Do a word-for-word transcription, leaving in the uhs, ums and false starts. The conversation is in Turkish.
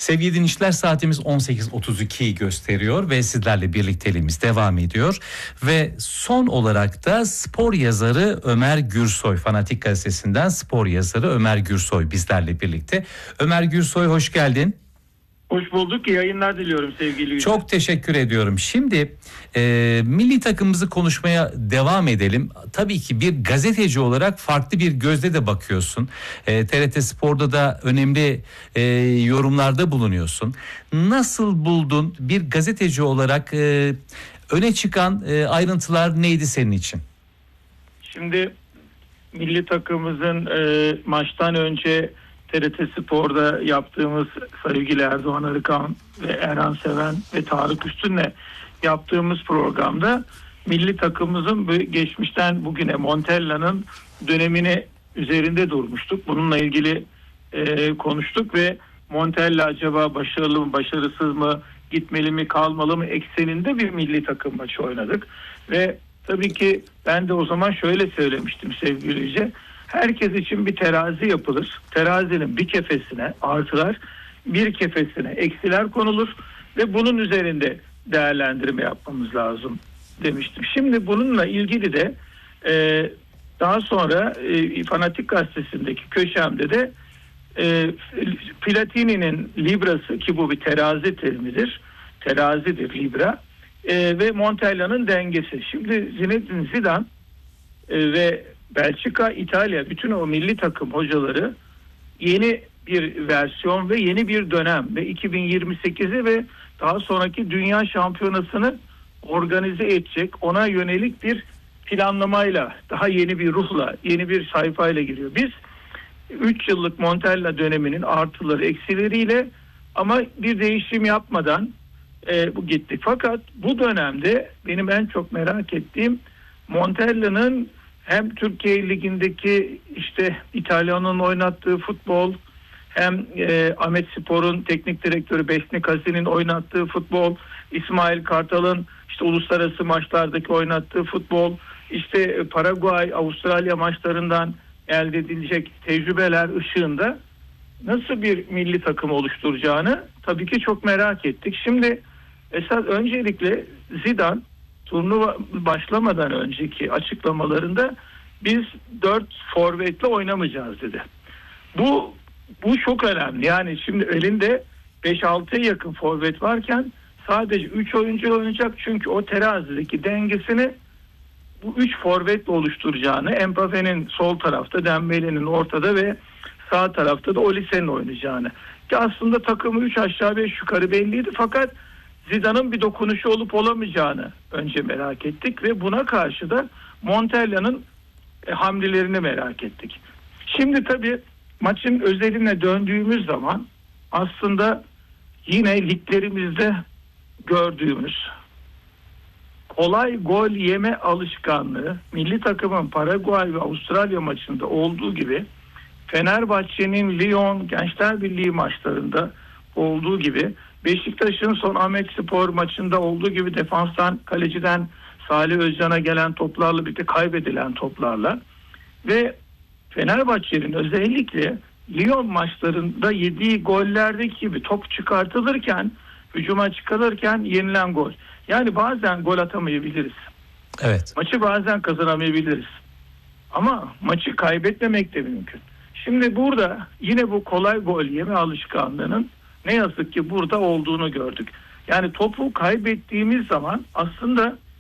Sevgili dinleyiciler, saatimiz on sekiz otuz ikiyi gösteriyor ve sizlerle birlikteliğimiz devam ediyor. Ve son olarak da spor yazarı Ömer Gürsoy, Fanatik Gazetesi'nden spor yazarı Ömer Gürsoy bizlerle birlikte. Ömer Gürsoy, hoş geldin. Hoş bulduk. İyi yayınlar diliyorum sevgili üyeler. Çok teşekkür ediyorum. Şimdi e, milli takımımızı konuşmaya devam edelim. Tabii ki bir gazeteci olarak farklı bir gözle de bakıyorsun. E, T R T Spor'da da önemli e, yorumlarda bulunuyorsun. Nasıl buldun bir gazeteci olarak, e, öne çıkan e, ayrıntılar neydi senin için? Şimdi milli takımımızın e, maçtan önce T R T Spor'da yaptığımız sevgili Erdoğan Arıkan ve Erhan Seven ve Tarık Üstün'le yaptığımız programda milli takımımızın geçmişten bugüne Montella'nın dönemini üzerinde durmuştuk. Bununla ilgili e, konuştuk ve Montella acaba başarılı mı, başarısız mı, gitmeli mi, kalmalı mı ekseninde bir milli takım maçı oynadık. Ve tabii ki ben de o zaman şöyle söylemiştim sevgili Yüce. Herkes için bir terazi yapılır. Terazinin bir kefesine artılar, bir kefesine eksiler konulur ve bunun üzerinde değerlendirme yapmamız lazım demiştim. Şimdi bununla ilgili de e, daha sonra e, Fanatik Gazetesi'ndeki köşemde de e, Platini'nin librası, ki bu bir terazi terimidir, terazidir libra, e, ve Montella'nın dengesi. Şimdi Zinedine Zidane e, ve Belçika, İtalya, bütün o milli takım hocaları yeni bir versiyon ve yeni bir dönem ve iki bin yirmi sekizi ve daha sonraki dünya şampiyonasını organize edecek, ona yönelik bir planlamayla, daha yeni bir ruhla, yeni bir sayfayla giriyor. Biz üç yıllık Montella döneminin artıları eksileriyle ama bir değişim yapmadan e, bu gittik. Fakat bu dönemde benim en çok merak ettiğim Montella'nın hem Türkiye Ligi'ndeki işte İtalya'nın oynattığı futbol, hem e, Ahmet Spor'un teknik direktörü Besni Kazi'nin oynattığı futbol, İsmail Kartal'ın işte uluslararası maçlardaki oynattığı futbol, işte Paraguay, Avustralya maçlarından elde edilecek tecrübeler ışığında nasıl bir milli takım oluşturacağını tabii ki çok merak ettik. Şimdi esas öncelikle Zidane turnuva başlamadan önceki açıklamalarında biz dört forvetle oynamayacağız dedi. Bu bu çok önemli. Yani şimdi elinde beş altıya yakın forvet varken sadece üç oyuncu oynayacak, çünkü o terazideki dengesini bu üç forvetle oluşturacağını, Mbappe'nin sol tarafta, Dembele'nin ortada ve sağ tarafta da Olisen'in oynayacağını. Ki aslında takımı üç aşağı beş yukarı belliydi, fakat Zidane'ın bir dokunuşu olup olamayacağını önce merak ettik ve buna karşı da Montella'nın e, hamlelerini merak ettik. Şimdi tabii maçın özeline döndüğümüz zaman aslında yine liglerimizde gördüğümüz kolay gol yeme alışkanlığı milli takımın Paraguay ve Avustralya maçında olduğu gibi, Fenerbahçe'nin Lyon Gençler Birliği maçlarında olduğu gibi, Beşiktaş'ın son Ahmet Spor maçında olduğu gibi defanstan, kaleciden Salih Özcan'a gelen toplarla birlikte kaybedilen toplarla ve Fenerbahçe'nin özellikle Lyon maçlarında yediği gollerdeki gibi top çıkartılırken, hücuma çıkarırken yenilen gol. Yani bazen gol atamayabiliriz. Evet. Maçı bazen kazanamayabiliriz. Ama maçı kaybetmemek de mümkün. Şimdi burada yine bu kolay gol yeme alışkanlığının ne yazık ki burada olduğunu gördük. Yani topu kaybettiğimiz zaman aslında